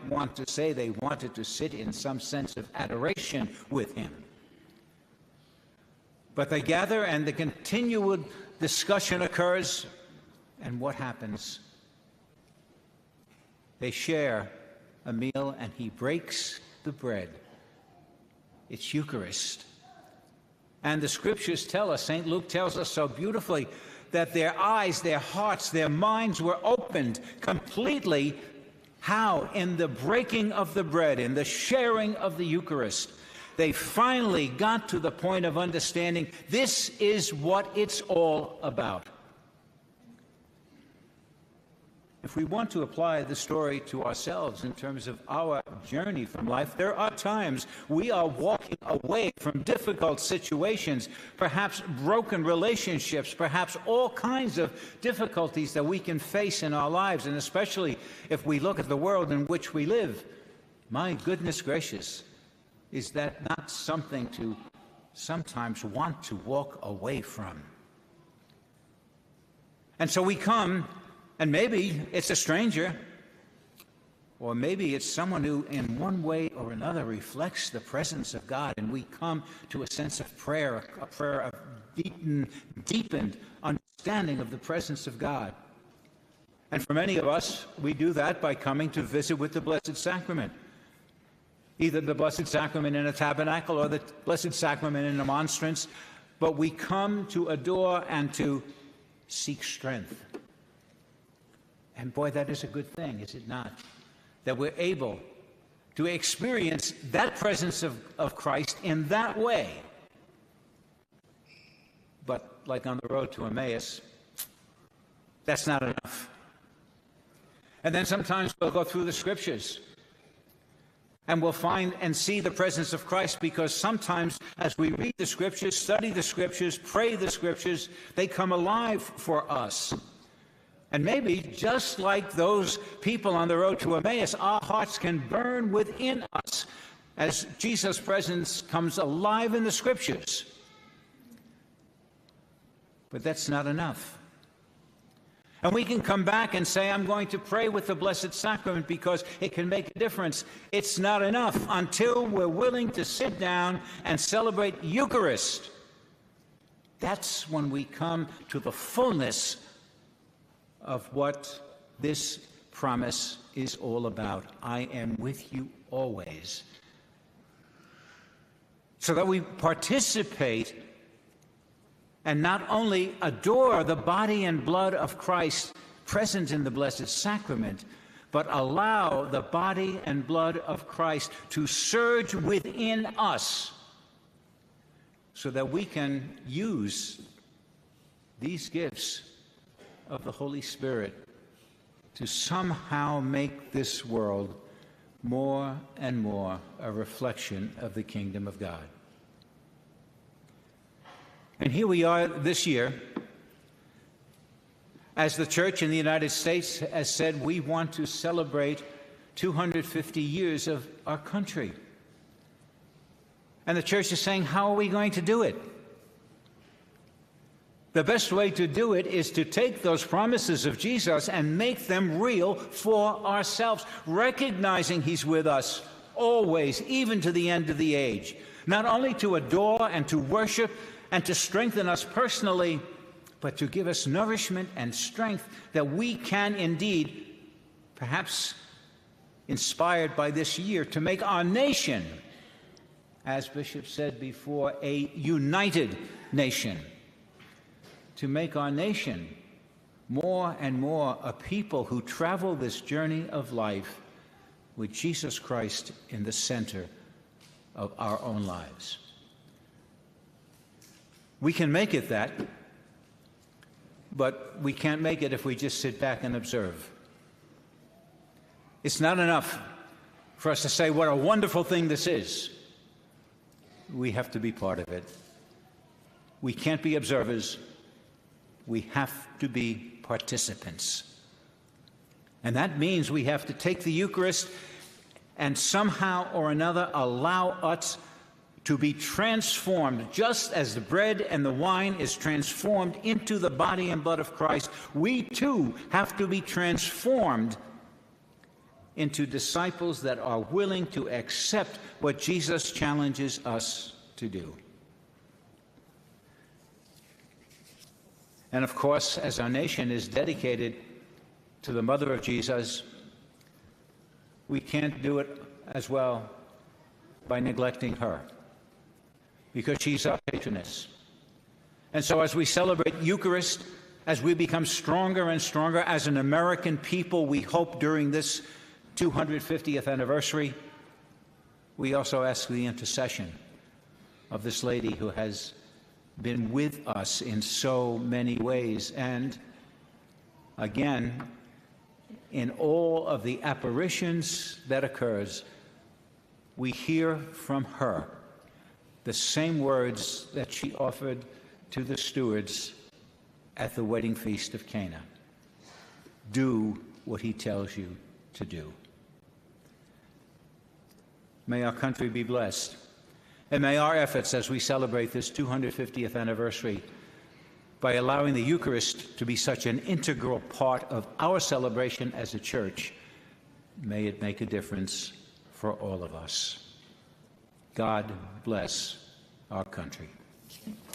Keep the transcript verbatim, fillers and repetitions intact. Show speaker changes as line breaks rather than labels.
want to say they wanted to sit in some sense of adoration with him. But they gather, and the continual discussion occurs, and what happens? They share a meal, and he breaks the bread. It's Eucharist. And the scriptures tell us, Saint Luke tells us so beautifully, that their eyes, their hearts, their minds were opened completely. How? In the breaking of the bread, in the sharing of the Eucharist. They finally got to the point of understanding this is what it's all about. If we want to apply the story to ourselves in terms of our journey from life, there are times we are walking away from difficult situations, perhaps broken relationships, perhaps all kinds of difficulties that we can face in our lives, and especially if we look at the world in which we live. My goodness gracious, is that not something to sometimes want to walk away from? And so we come, and maybe it's a stranger, or maybe it's someone who in one way or another reflects the presence of God, and we come to a sense of prayer, a prayer of deepened, deepened understanding of the presence of God. And for many of us, we do that by coming to visit with the Blessed Sacrament, either the Blessed Sacrament in a tabernacle or the Blessed Sacrament in a monstrance, but we come to adore and to seek strength. And boy, that is a good thing, is it not? That we're able to experience that presence of, of Christ in that way. But like on the road to Emmaus, that's not enough. And then sometimes we'll go through the scriptures and we'll find and see the presence of Christ, because sometimes as we read the scriptures, study the scriptures, pray the scriptures, they come alive for us. And maybe, just like those people on the road to Emmaus, our hearts can burn within us as Jesus' presence comes alive in the Scriptures. But that's not enough. And we can come back and say, I'm going to pray with the Blessed Sacrament because it can make a difference. It's not enough until we're willing to sit down and celebrate Eucharist. That's when we come to the fullness of what this promise is all about. I am with you always. So that we participate and not only adore the body and blood of Christ present in the Blessed Sacrament, but allow the body and blood of Christ to surge within us so that we can use these gifts of the Holy Spirit to somehow make this world more and more a reflection of the kingdom of God. And here we are this year, as the Church in the United States has said, we want to celebrate two hundred fifty years of our country. And the Church is saying, how are we going to do it? The best way to do it is to take those promises of Jesus and make them real for ourselves, recognizing He's with us always, even to the end of the age, not only to adore and to worship and to strengthen us personally, but to give us nourishment and strength that we can indeed, perhaps inspired by this year, to make our nation, as Bishop said before, a united nation. To make our nation more and more a people who travel this journey of life with Jesus Christ in the center of our own lives. We can make it that, but we can't make it if we just sit back and observe. It's not enough for us to say what a wonderful thing this is. We have to be part of it. We can't be observers. We have to be participants. And that means we have to take the Eucharist and somehow or another allow us to be transformed, just as the bread and the wine is transformed into the body and blood of Christ. We too have to be transformed into disciples that are willing to accept what Jesus challenges us to do. And of course, as our nation is dedicated to the mother of Jesus, we can't do it as well by neglecting her, because she's our patroness. And so as we celebrate Eucharist, as we become stronger and stronger as an American people, we hope during this two hundred fiftieth anniversary, we also ask the intercession of this lady who has been with us in so many ways. And again, in all of the apparitions that occurs, we hear from her the same words that she offered to the stewards at the wedding feast of Cana. Do what he tells you to do. May our country be blessed, and may our efforts as we celebrate this two hundred fiftieth anniversary, by allowing the Eucharist to be such an integral part of our celebration as a church, may it make a difference for all of us. God bless our country.